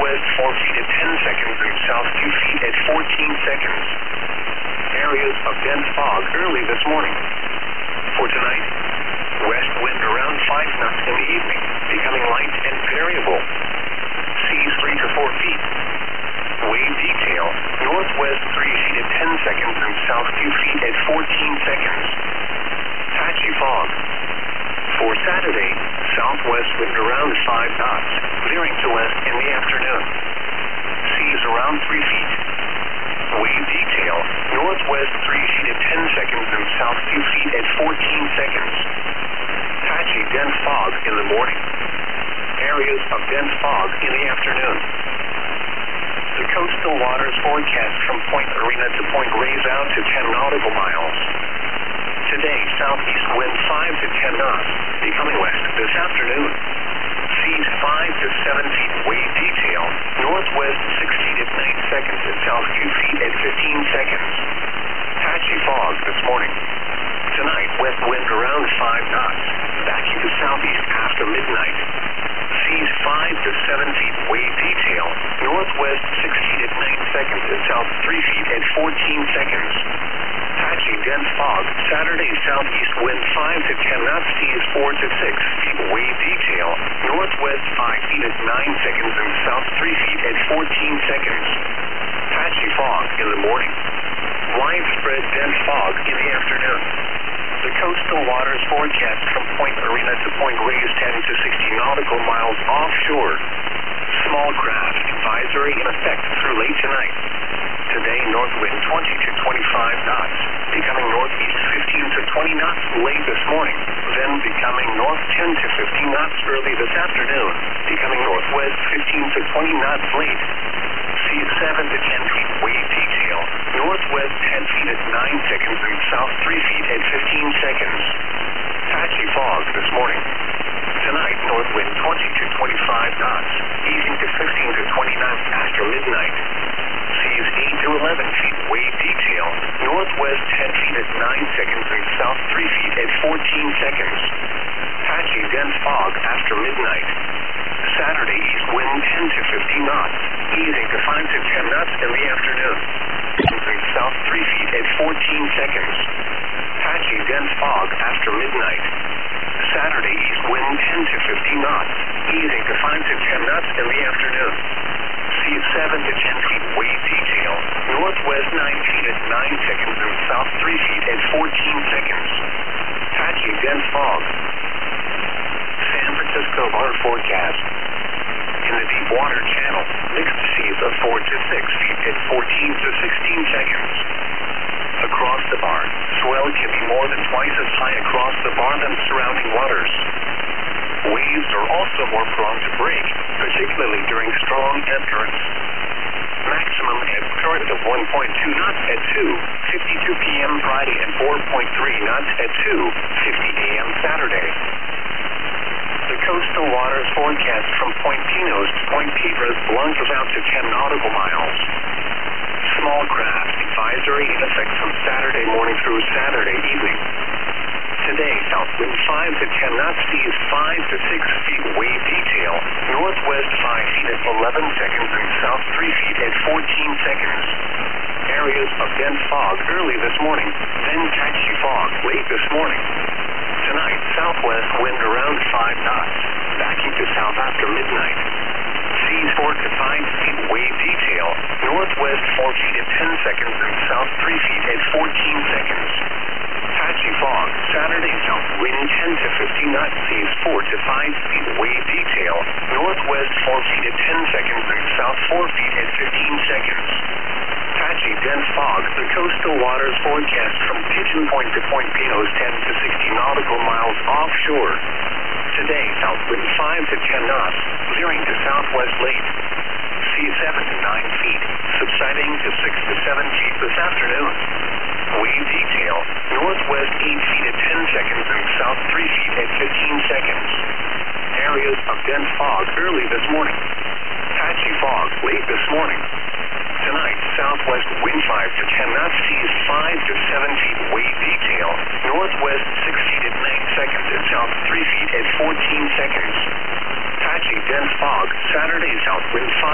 northwest 4 feet at 10 seconds and south 2 feet at 14 seconds. Areas of dense fog early this morning. For tonight, west wind around 5 knots in the evening, becoming light and variable. Seas 3 to 4 feet. Wave detail, northwest 3 feet at 10 seconds and south 2 feet at 14 seconds. Patchy fog. For Saturday, southwest wind around 5 knots, veering to west in the afternoon. Seas around 3 feet. Wave detail, northwest 3 feet at 10 seconds and south 2 feet at 14 seconds. Patchy dense fog in the morning. Areas of dense fog in the afternoon. The coastal waters forecast from Point Arena to Point Reyes out to 10 nautical miles. Today, southeast wind 5 to 10 knots, becoming west this afternoon. Seas 5 to 7 feet. Wave detail, northwest 6 feet at 9 seconds and south 2 feet at 15 seconds. Patchy fog this morning. Tonight, west wind around 5 knots, backing to southeast after midnight. Seas 5 to 7 feet. Wave detail, northwest 6 feet at 9 seconds and south 3 feet at 14 seconds. Patchy dense fog. Saturday, southeast wind 5 to 10 knots, seas 4 to 6 feet. Wave detail, northwest 5 feet at 9 seconds and south 3 feet at 14 seconds. Patchy fog in the morning. Widespread dense fog in the afternoon. The coastal waters forecast from Point Arena to Point Reyes 10 to 60 nautical miles offshore. Small craft advisory in effect through late tonight. Today, north wind 20 to 25 knots, becoming northeast 15 to 20 knots late this morning, then becoming north 10 to 15 knots early this afternoon, becoming northwest 15 to 20 knots late. Seas 7 to 10 feet. Wave detail, northwest 10 feet at 9 seconds and south 3 feet at 15 seconds. Patchy fog this morning. Tonight, north wind 20 to 25 knots, easing to 15 to 20 knots after midnight. Seas 8 to 11 feet. Wave detail, northwest 10 feet at 9 seconds and south 3 feet at 14 seconds. Patchy dense fog after midnight. Saturday, east wind 10 to 15 knots, easing to 5 to 10 knots in the afternoon. And south 3 feet at 14 seconds. Patchy dense fog after midnight. Saturday, east wind 10 to 15 knots, easing to 5 to 10 knots in the afternoon. Seas 7 to 10 feet. Wave detail, northwest 9 feet at 9 seconds and south 3 feet at 14 seconds. Patchy dense fog. San Francisco water forecast. In the deep water channel, mixed seas of 4 to 6 feet at 14 to 16 seconds. Across the bar, swell can be more than twice as high across the bar than surrounding waters. Waves are also more prone to break, particularly during strong ebb currents. Maximum ebb current of 1.2 knots at 2:52 p.m. Friday and 4.3 knots at 2:50 a.m. Saturday. The coastal waters forecast from Point Pinos to Point Piedras launches out to 10 nautical miles. Small craft advisory in effect from Saturday morning through Saturday evening. Today, south wind 5 to 10 knots, seas 5 to 6 feet. Wave detail, northwest 5 feet at 11 seconds and south 3 feet at 14 seconds. Areas of dense fog early this morning, then patchy fog late this morning. Tonight, southwest wind around 5 knots, backing to south after midnight. Seas 4 to 5 feet. Wave detail, northwest 4 feet at 10 seconds and south 3 feet at 14 seconds. Patchy fog. Saturday, south wind 10 to 15 knots, seas 4 to 5 feet. Wave detail, northwest 4 feet at 10 seconds and south 4 feet at 15 seconds. Patchy dense fog. The coastal waters forecast from Pigeon Point to Point Pinos 10 to 60 nautical miles offshore. Today, south wind 5 to 10 knots, veering to southwest late. Seas 7 to 9 feet, subsiding to 6 to 7 feet this afternoon. Wave detail, northwest 8 feet at 10 seconds and south 3 feet at 15 seconds. Areas of dense fog early this morning. Patchy fog late this morning. Tonight, southwest wind 5 to 10 knots, seas 5 to 7 feet. Wave detail, northwest 6 feet at 9 seconds and south 3 feet at 14 seconds. Patchy dense fog. Saturday, south wind 5